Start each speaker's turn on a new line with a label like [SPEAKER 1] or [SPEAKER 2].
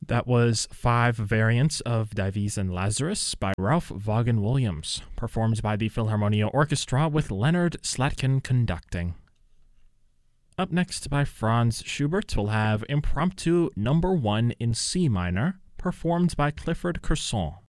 [SPEAKER 1] That was 5 variants of Dives and Lazarus by Ralph Vaughan Williams, performed by the Philharmonia Orchestra with Leonard Slatkin conducting. Up next by Franz Schubert, we'll have Impromptu No. 1 in C minor, performed by Clifford Curson.